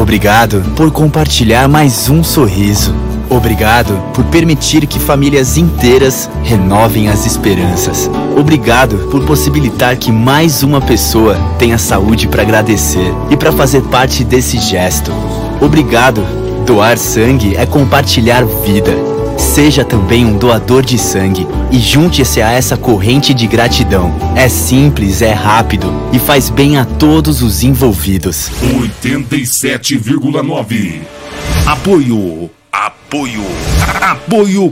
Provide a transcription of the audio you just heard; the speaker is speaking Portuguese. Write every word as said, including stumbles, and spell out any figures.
Obrigado por compartilhar mais um sorriso. Obrigado por permitir que famílias inteiras renovem as esperanças. Obrigado por possibilitar que mais uma pessoa tenha saúde para agradecer e para fazer parte desse gesto. Obrigado. Doar sangue é compartilhar vida. Seja também um doador de sangue e junte-se a essa corrente de gratidão. É simples, é rápido e faz bem a todos os envolvidos. oitenta e sete vírgula nove. Apoio. Apoio. Apoio